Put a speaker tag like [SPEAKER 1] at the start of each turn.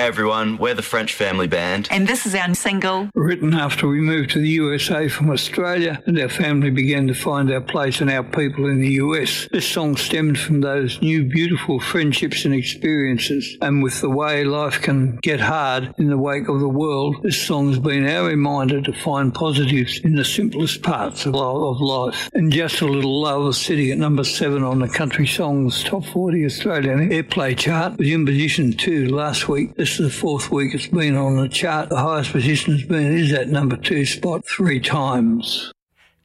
[SPEAKER 1] Hey everyone, we're the French Family Band.
[SPEAKER 2] And this is our single.
[SPEAKER 3] Written after we moved to the USA from Australia and our family began to find our place and our people in the US. This song stemmed from those new beautiful friendships and experiences. And with the way life can get hard in the wake of the world, this song's been our reminder to find positives in the simplest parts of life. And Just a Little Love is sitting at number 7 on the Country Songs Top 40 Australian Airplay chart. It was in position 2 last week. This is the 4th week it's been on the chart. The highest position is at number 2 spot 3 times.